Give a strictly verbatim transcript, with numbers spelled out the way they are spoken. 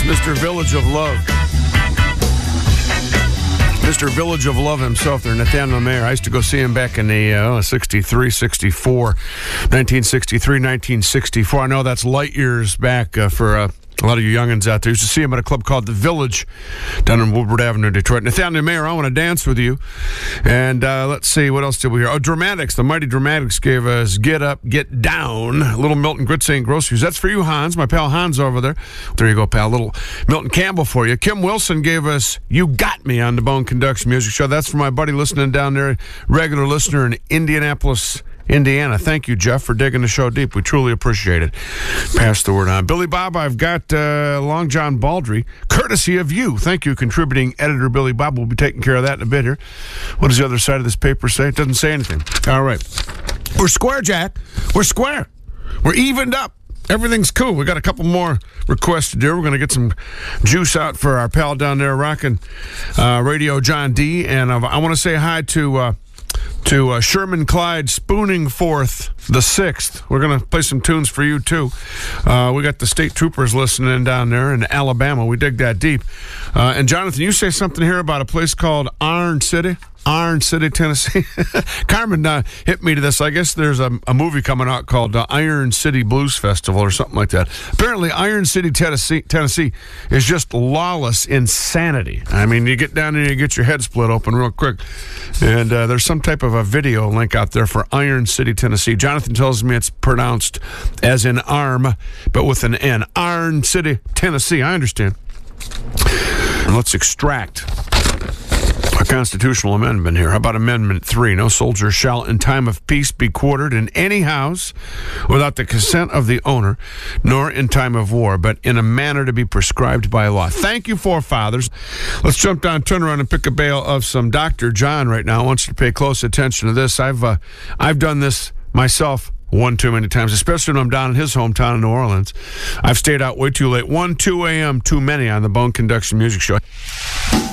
Mister Village of Love. Mister Village of Love himself there, Nathaniel Mayer. I used to go see him back in the uh, sixty-three, sixty-four, nineteen sixty-three, nineteen sixty-four. I know that's light years back uh, for uh, a lot of you youngins out there. Used to see him at a club called The Village down in Woodward Avenue, Detroit. Nathaniel Mayer, I want to dance with you. And uh, let's see, what else did we hear? Oh, Dramatics. The Mighty Dramatics gave us Get Up, Get Down. Little Milton Grits Ain't Groceries. That's for you, Hans. My pal Hans over there. There you go, pal. Little Milton Campbell for you. Kim Wilson gave us You Got Me on the Bone Conduction Music Show. That's for my buddy listening down there, regular listener in Indianapolis, Indiana. Thank you, Jeff, for digging the show deep. We truly appreciate it. Pass the word on. Billy Bob, I've got uh, Long John Baldry, courtesy of you. Thank you, contributing editor Billy Bob. We'll be taking care of that in a bit here. What does the other side of this paper say? It doesn't say anything. All right. We're square, Jack. We're square. We're evened up. Everything's cool. We got a couple more requests to do. We're going to get some juice out for our pal down there rocking uh, Radio John D. And uh, I want to say hi to... Uh, To uh, Sherman Clyde spooning forth the sixth. We're going to play some tunes for you, too. Uh, we got the state troopers listening down there in Alabama. We dig that deep. Uh, and, Jonathan, you say something here about a place called Iron City. Iron City, Tennessee. Carmen uh, hit me to this. I guess there's a, a movie coming out called uh, Iron City Blues Festival or something like that. Apparently, Iron City, Tennessee, Tennessee is just lawless insanity. I mean, you get down there and you get your head split open real quick. And uh, there's some type of a video link out there for Iron City, Tennessee. Jonathan tells me it's pronounced as in arm, but with an N. Iron City, Tennessee. I understand. And let's extract a constitutional amendment here. How about Amendment three? No soldier shall in time of peace be quartered in any house without the consent of the owner, nor in time of war, but in a manner to be prescribed by law. Thank you, forefathers. Let's jump down, turn around, and pick a bale of some Doctor John right now. I want you to pay close attention to this. I've uh, I've done this myself one too many times, especially when I'm down in his hometown in New Orleans. I've stayed out way too late. one, two a.m. too many on the Bone Conduction Music Show.